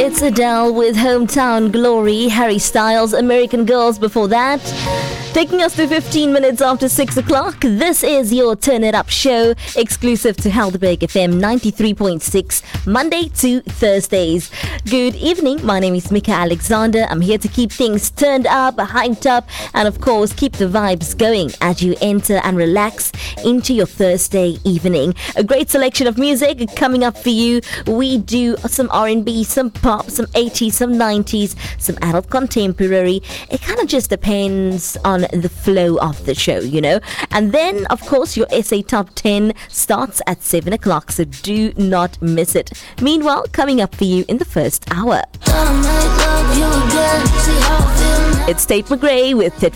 It's Adele with Hometown Glory, Harry Styles, American Girls before that. Taking us to 15 minutes after 6 o'clock, this is your Turn It Up show, exclusive to Helderberg FM 93.6, Monday to Thursdays. Good evening, my name is Mika Alexander. I'm here to keep things turned up, hyped up, and of course, keep the vibes going as you enter and relax into your Thursday evening. A great selection of music coming up for you. We do some R&B, some pop, some 80s, some 90s, some adult contemporary. It kind of just depends on the flow of the show, you know. And then, of course, your SA Top 10 starts at 7 o'clock, so do not miss it. Meanwhile, coming up for you in the first hour, it's Tate McRae with Tit